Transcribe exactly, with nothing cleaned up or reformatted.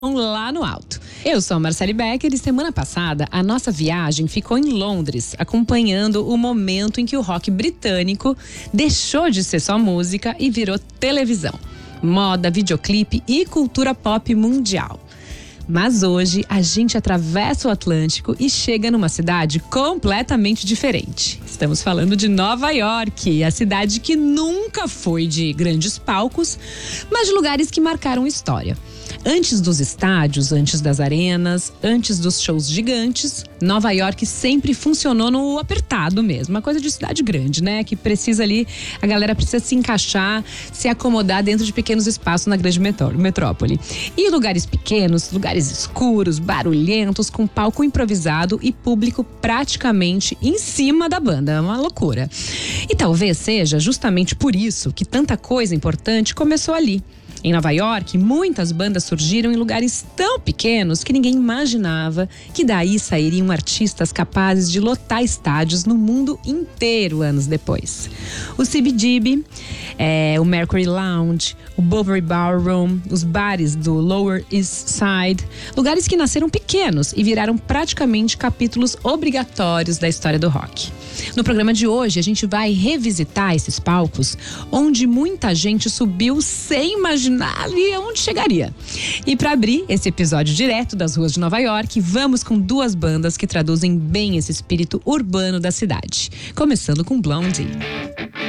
lá no alto. Eu sou a Marcele Becker e semana passada a nossa viagem ficou em Londres, acompanhando o momento em que o rock britânico deixou de ser só música e virou televisão, moda, videoclipe e cultura pop mundial. Mas hoje a gente atravessa o Atlântico e chega numa cidade completamente diferente. Estamos falando de Nova York, a cidade que nunca foi de grandes palcos, mas de lugares que marcaram história. Antes dos estádios, antes das arenas, antes dos shows gigantes, Nova York sempre funcionou no apertado mesmo. Uma coisa de cidade grande, né? Que precisa ali, a galera precisa se encaixar, se acomodar dentro de pequenos espaços na grande metrópole. E lugares pequenos, lugares escuros, barulhentos, com palco improvisado e público praticamente em cima da banda. É uma loucura. E talvez seja justamente por isso que tanta coisa importante começou ali. Em Nova York, muitas bandas surgiram em lugares tão pequenos que ninguém imaginava que daí sairiam artistas capazes de lotar estádios no mundo inteiro anos depois. O C B G B, é, o Mercury Lounge, o Bovary Ballroom, os bares do Lower East Side, lugares que nasceram pequenos e viraram praticamente capítulos obrigatórios da história do rock. No programa de hoje, a gente vai revisitar esses palcos onde muita gente subiu sem imaginar ali onde chegaria. E para abrir esse episódio direto das ruas de Nova York, vamos com duas bandas que traduzem bem esse espírito urbano da cidade. Começando com Blondie.